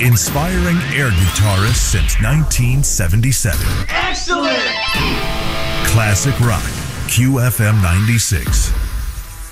Inspiring air guitarist since 1977. Excellent! Classic rock, QFM 96.